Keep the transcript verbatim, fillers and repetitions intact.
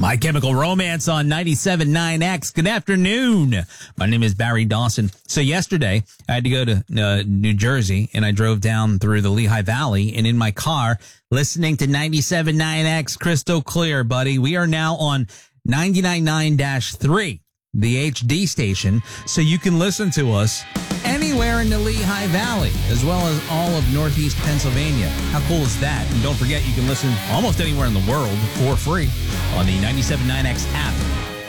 My Chemical Romance on ninety-seven point nine X. Good afternoon. My name is Barry Dawson. So yesterday, I had to go to uh, New Jersey, and I drove down through the Lehigh Valley, and in my car, listening to ninety-seven point nine X, crystal clear, buddy. We are now on ninety-nine point nine three, the H D station, so you can listen to us anywhere in the Lehigh Valley, as well as all of Northeast Pennsylvania. How cool is that? And don't forget, you can listen almost anywhere in the world for free on the ninety-seven point nine X app.